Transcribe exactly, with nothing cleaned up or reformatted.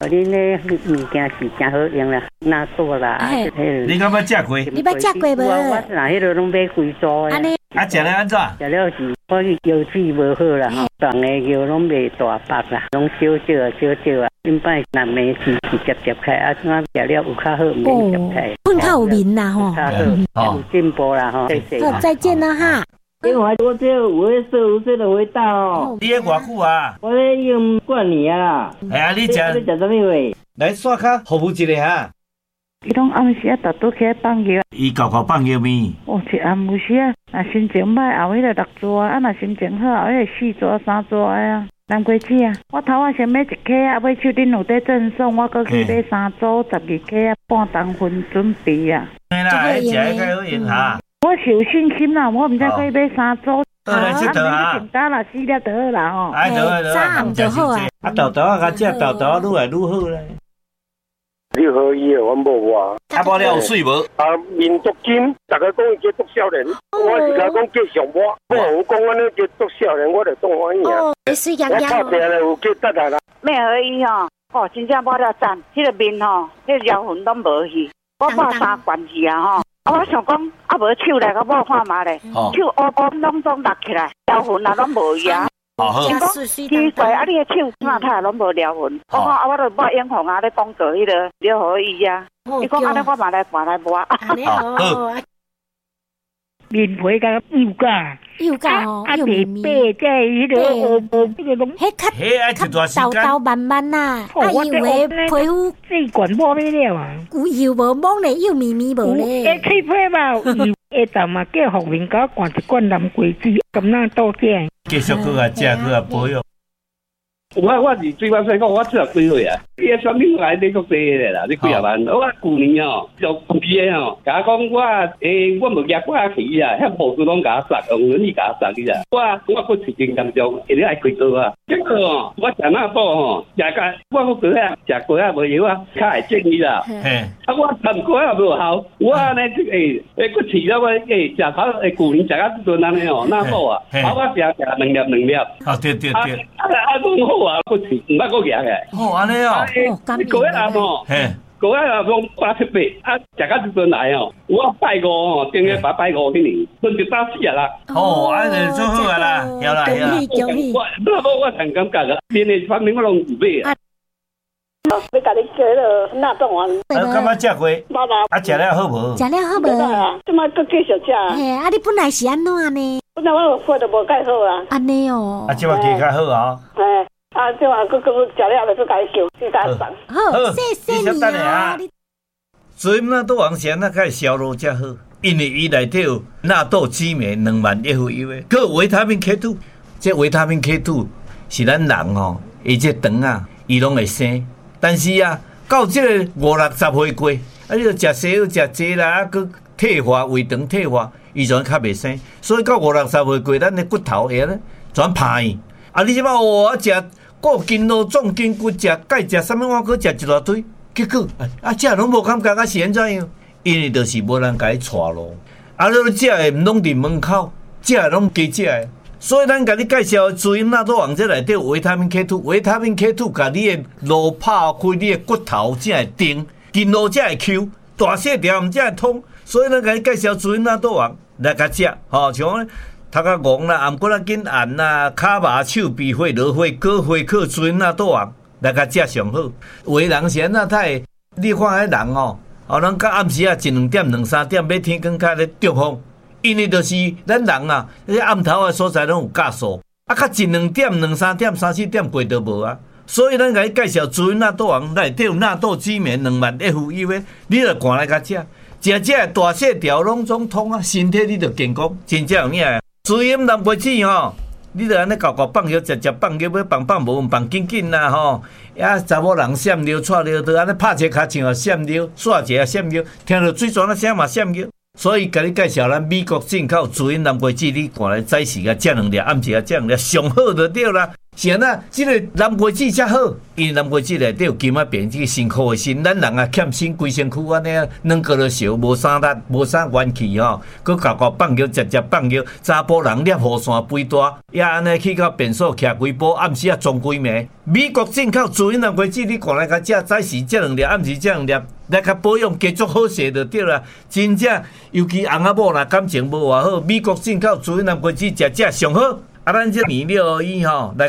恁咧物件是真好用啦，纳豆啦，啊， 你敢捌食过？ 你捌食过无？ 我若迄个拢买贵州的。安尼啊，食了安怎？ 食了是我去药水无好啦，吼，放的药拢袂大白啦，拢少少啊，少少啊。因摆南梅是是接接开，啊，怎啊食了有较好，唔免接开。 混较有面啦，吼， 有进步啦，吼，谢谢。 好，再见啦，哈。 因为我这有迄说有这个味道哦。 你咧偌久啊？ 我咧用半年啊。 哎呀，你食你食什么话？ 来刷卡服务一下哈。 伊拢暗时啊，逐倒起来放药。 伊搞搞放药面。 哦，是暗时啊，若心情歹，后迄个六纸啊，啊，若心情好，后迄个四纸、三纸的啊。南瓜子啊，我头啊先买一克啊，尾手恁有在赠送，我搁去买三组十二克啊，半当分准备啊。 嘿啦，迄食迄个好用哈。 我是有信心啦，我毋知可以买三组。 倒来佚佗啊！ 打啦，四粒就好啦吼。 哎，好啊，好啊， 三就好啊。 啊，豆豆啊，甲食豆豆愈来愈好咧。 你好伊个，我无话。 啊，无了有水无？ 啊，面足金，大家讲伊叫足少年，我是甲讲叫上我，我有讲安尼叫足少年，我就当欢喜啊。 水洋洋。 我拍拼咧有叫得来啦。 咩而已吼，哦，真正无了赞，迄个面吼，迄个妖魂都无去，我买三罐去啊吼。啊，我想讲，啊无手来，我无看嘛咧，手乌乌拢总立起来，妖魂啊拢无去啊。 好好。 奇怪，啊，你个手哪太拢无撩魂？我讲啊，我都买眼红啊，咧讲做迄个了好伊啊。你讲安尼，我嘛来看来摸。 好。 面皮甲油甲， 油甲吼， 啊白白在迄个乌乌迄个拢， 迄较较豆豆慢慢呐，啊油的皮肤这罐无咩了啊， 有油无摸咧，又咪咪无咧， 诶，气皮嘛，油下昼嘛叫服面甲灌一罐南瓜子，咁那多正。 继续去啊，食去啊，保养。 我我是最晚细讲，我七十几岁啊，伊个双面来你个济咧啦，你几啊万？我旧年哦，就故意个哦，甲我讲我诶，我无夹我去啊，遐护士拢甲我杀，用轮椅甲我杀去啊。我我搁是真严重，一定爱开刀啊。结果哦，我食那补吼，食甲我搁过啊，食过啊无药啊，较会建议啦。嘿，啊我参过啊无效，我呢即诶诶，搁饲了我诶食头诶，旧年食啊即阵安尼哦，那补啊，啊我食食两粒两粒。 啊对对对。 啊啊拢好。我搁饲，唔捌搁养嘅。 哦，安尼哦。 你嗰一日哦，嗰一日用八七八，啊，食到即陣來哦，我拜五哦，正月八拜五嗰年，分就打四日啦。 哦，安尼做好啊啦，有啦有啦。 我我我很感覺啊，連你方面我攏唔買啊。要甲你叫了納豆丸。 啊，敢捌食過？ 冇冇。啊， 食了好無？ 食了好無？ 即擺佫繼續食。 嘿，啊，你本來是安怎呢？ 本來我肺都無介好啊。 安尼哦。 啊，即擺加較好啊。 嘿。啊，即话佮佮食了就佮伊叫四大肠。 好，谢谢你啊！ 所以纳豆王先那个销路才好，因为伊内底有纳豆激酶两万 F U 的，佮维他命 K 二，这维他命 K 二是咱人吼，伊这肠啊，伊拢会生。但是啊，到这个五六十岁过，啊，你着食西药食济啦，啊，佮退化胃肠退化，伊就较袂生。所以到五六十岁过，咱的骨头会咧全歹。啊，你即摆哦，食。过筋络重筋骨，食钙食啥物，我搁食一大堆，结果啊，食拢无感觉，啊是安怎样？因为就是无人甲伊带路，啊，你食的毋拢伫门口，食的拢加食的，所以咱甲你介绍滋阴纳豆王这内底有维他命 K 二，维他命 K 二甲你的路拍开，你的骨头才会定，筋络才会 Q， 大细条毋才会通，所以咱甲你介绍滋阴纳豆王来甲食，吼、哦，像。头壳戆啦，颔骨仔紧按啦，骹麻、手臂火、落火、果火、靠水那倒啊，来甲食上好。有的人是安那太，你看迄人哦，哦，人到暗时啊一两点、两三点，要天光较咧中风，因为就是咱人啊，迄暗头的所在拢有假数，啊，较一两点、两三点、三四点过都无啊。所以咱甲你介绍滋阴纳豆王，内底有纳豆激酶两万 F U 的，你着赶来甲食，食食大细条拢总通啊，身体你着健康，真正有影。滋阴南瓜子吼，你着安尼搞搞放药，食食放药，要放放无放紧紧啦吼。啊，查某人闪尿、窜尿，着安尼拍一下脚像闪尿，刷一下闪尿，听到水泉啊声嘛闪尿。所以，甲你介绍咱美国进口滋阴南瓜子，你赶来早时啊，食两粒，暗时啊，食两粒，上好就对啦。 是安那，即个南瓜子才好，因为南瓜子内底有金仔变，即个辛苦的心，咱人啊欠锌，规身躯安尼啊，软个了烧，无啥力，无啥元气吼，佮搞搞放尿，直接放尿，查甫人捏雨伞肥大，也安尼去到便所徛几波，暗时啊装几暝。美国进口自然南瓜子，你看来甲食，早时这两粒，暗时这两粒，来甲保养加足好势就对啦。真正，尤其翁仔某啦，感情无偌好，美国进口自然南瓜子食食上好。啊，咱这面料伊吼来。